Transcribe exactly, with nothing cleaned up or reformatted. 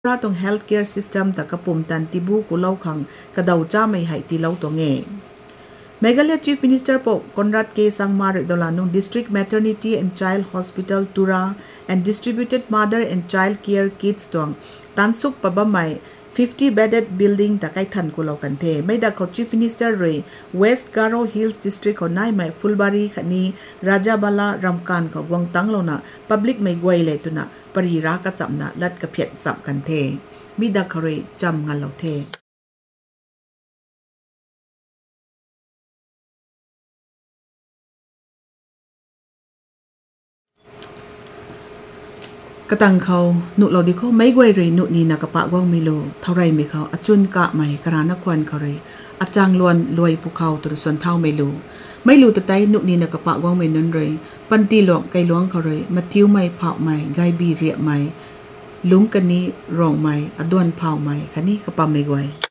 ราตรง healthcare system ตะกะปุ่มตันติบูกุเล่าขังกระดาวจ้าไม่ให้ตีเล่าตัวเงเมกาเลชีฟมินิสเตอร์ปกคอนรัดเกสังมาริดอลานุ District Maternity and Child Hospital Tura and Distributed Mother and Child Care Kits ตวงตันสุกปะบะใหม่fifty bedded building ตะไกทันกุเล่ากันเทไม่ได้เขา Chief Minister เรย์ West Garo Hills District ของนายใหม่ฟุลบารีขันนี้ราจาบาลารำการเขาวงตั้งเรานะ Public ไม่กวยเลยตุนะปรีรากสับนะลัดกระเพียดสับกันเทมิดาคาเรจำงานเราเทกระตังเขาหนุเราดิเขาไม่กวยเลยหนุนี่นักปะว่างไม่รู้เท่าไรไม่เขาอจุนกะไม่กระนักวันเขาเลยอาจางลวนรวยภูเขาตัวส่วนเท่าไม่รู้ไม่รู้แต่ใจหนุนี่นักปะว่างไม่นั้นเลยปันตีหลวงไกลหลวงเขาเลยมาทิ้วไม่เผาไม่ไกบีเรียไม่ลุงกันนี้รองไม่อดวนเผาไม่คันนี้กระปะไม่กวย